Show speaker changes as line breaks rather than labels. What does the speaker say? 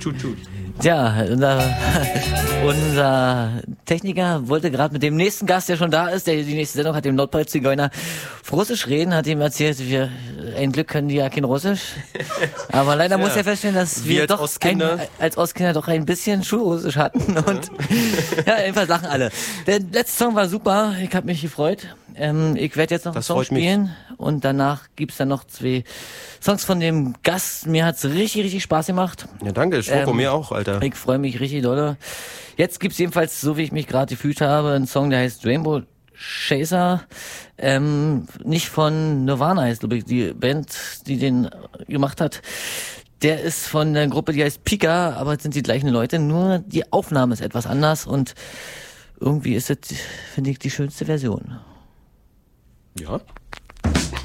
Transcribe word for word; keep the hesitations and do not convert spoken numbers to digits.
Tschut, tschut.
Ja, unser, unser Techniker wollte gerade mit dem nächsten Gast, der schon da ist, der die nächste Sendung hat, dem Nordpol-Zigeuner, auf Russisch reden, hat ihm erzählt, wir, ein Glück können die ja kein Russisch. Aber leider ja. muss er feststellen, dass wir, wir doch Ostkinder. Ein, als Ostkinder doch ein bisschen Schulrussisch hatten und ja, jedenfalls lachen alle. Der letzte Song war super, ich habe mich gefreut. Ähm, ich werde jetzt noch
das
einen Song spielen
mich.
Und danach gibt's dann noch zwei Songs von dem Gast. Mir hat's richtig, richtig Spaß gemacht.
Ja, danke, Schwoko, ähm, mir auch, Alter.
Ich freue mich richtig dolle. Jetzt gibt's jedenfalls, so wie ich mich gerade gefühlt habe, einen Song, der heißt Rainbow Chaser. Ähm, nicht von Nirvana heißt, glaube ich, die Band, die den gemacht hat. Der ist von der Gruppe, die heißt Pika, aber es sind die gleichen Leute, nur die Aufnahme ist etwas anders und irgendwie ist es, finde ich, die schönste Version.
Ja.